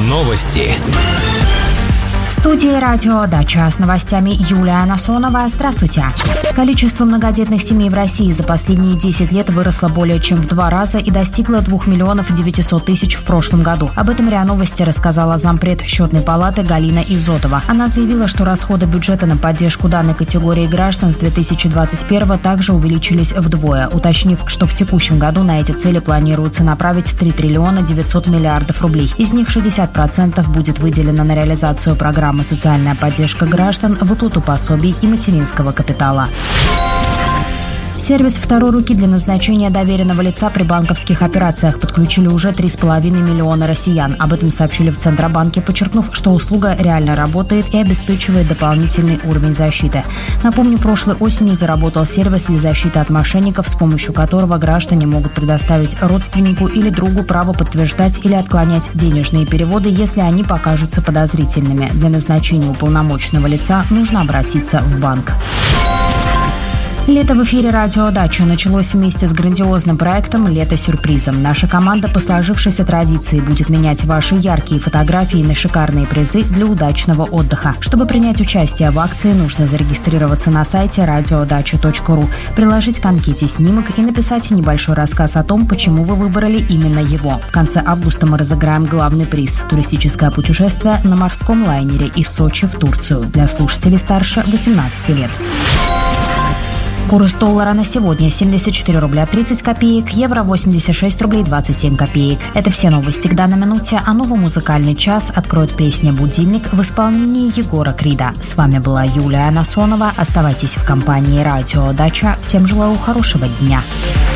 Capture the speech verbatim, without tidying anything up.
Новости. В студии «Радио Дача» с новостями Юлия Насонова. Здравствуйте. Количество многодетных семей в России за последние десять лет выросло более чем в два раза и достигло двух миллионов девятисот тысяч в прошлом году. Об этом РИА Новости рассказала зампред Счетной палаты Галина Изотова. Она заявила, что расходы бюджета на поддержку данной категории граждан с две тысячи двадцать первого также увеличились вдвое, уточнив, что в текущем году на эти цели планируется направить три триллиона девятьсот миллиардов рублей. Из них шестьдесят процентов будет выделено на реализацию программы «Социальная поддержка граждан», выплату пособий и материнского капитала. Сервис второй руки для назначения доверенного лица при банковских операциях подключили уже три с половиной миллиона россиян. Об этом сообщили в Центробанке, подчеркнув, что услуга реально работает и обеспечивает дополнительный уровень защиты. Напомню, прошлой осенью заработал сервис для защиты от мошенников, с помощью которого граждане могут предоставить родственнику или другу право подтверждать или отклонять денежные переводы, если они покажутся подозрительными. Для назначения уполномоченного лица нужно обратиться в банк. Лето в эфире «Радио Дача» началось вместе с грандиозным проектом «Лето сюрпризом». Наша команда по сложившейся традиции будет менять ваши яркие фотографии на шикарные призы для удачного отдыха. Чтобы принять участие в акции, нужно зарегистрироваться на сайте радиодача точка ру, приложить к анкете снимок и написать небольшой рассказ о том, почему вы выбрали именно его. В конце августа мы разыграем главный приз – туристическое путешествие на морском лайнере из Сочи в Турцию для слушателей старше восемнадцати лет. Курс доллара на сегодня семьдесят четыре рубля тридцать копеек, евро восемьдесят шесть рублей двадцать семь копеек. Это все новости к данной минуте, а новый музыкальный час откроет песня «Будильник» в исполнении Егора Крида. С вами была Юлия Насонова. Оставайтесь в компании «Радио Дача». Всем желаю хорошего дня.